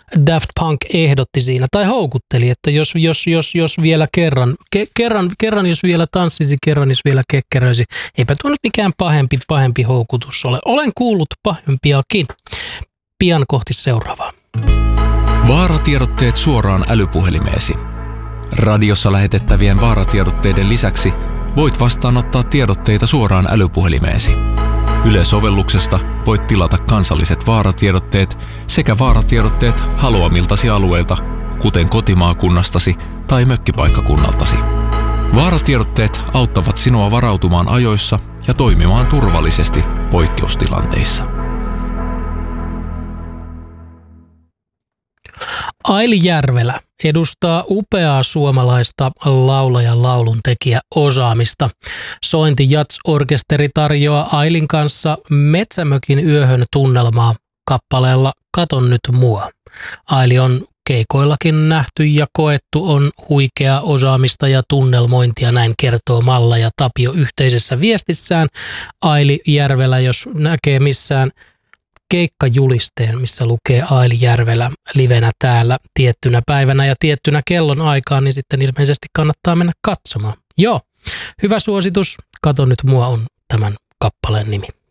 Daft Punk ehdotti siinä, tai houkutteli, että jos vielä kerran, jos vielä tanssisi, kerran, jos vielä kekkeröisi. Eipä tuo nyt mikään pahempi houkutus ole. Olen kuullut pahempiakin. Pian kohti seuraavaa. Vaaratiedotteet suoraan älypuhelimeesi. Radiossa lähetettävien vaaratiedotteiden lisäksi voit vastaanottaa tiedotteita suoraan älypuhelimeesi. Yle-sovelluksesta voit tilata kansalliset vaaratiedotteet sekä vaaratiedotteet haluamiltasi alueilta, kuten kotimaakunnastasi tai mökkipaikkakunnaltasi. Vaaratiedotteet auttavat sinua varautumaan ajoissa ja toimimaan turvallisesti poikkeustilanteissa. Aili Järvelä edustaa upeaa suomalaista laulajan lauluntekijä osaamista. Sointi Jats-orkesteri tarjoaa Ailin kanssa Metsämökin yöhön tunnelmaa kappaleella Katon nyt mua. Aili on keikoillakin nähty ja koettu, on huikeaa osaamista ja tunnelmointia, näin kertoo Malla ja Tapio yhteisessä viestissään. Aili Järvelä, jos näkee missään keikkajulisteen, missä lukee Aili Järvelä livenä täällä tiettynä päivänä ja tiettynä kellon aikaan, niin sitten ilmeisesti kannattaa mennä katsomaan. Joo, hyvä suositus. Kato nyt mua on tämän kappaleen nimi.